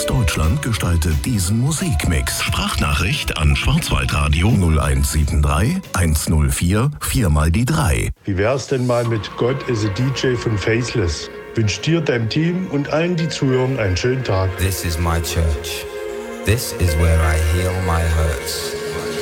ganz Deutschland gestaltet diesen Musikmix. Sprachnachricht an Schwarzwaldradio 0173 104 4x3. Wie wär's denn mal mit God is a DJ von Faceless? Wünscht dir, deinem Team und allen, die zuhören, einen schönen Tag. This is my church. This is where I heal my hurts.